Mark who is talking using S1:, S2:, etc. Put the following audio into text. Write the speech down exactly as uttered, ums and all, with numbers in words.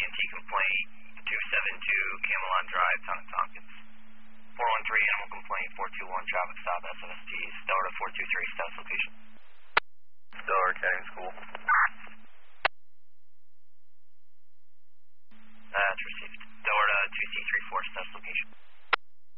S1: T complaint, two seven two Camelot Drive, Town Tompkins. four one three animal complaint, four two one traffic stop, S M S T, Delta four two three, status location.
S2: Delaware Academy School.
S1: That's received. Delta two C three four, status location.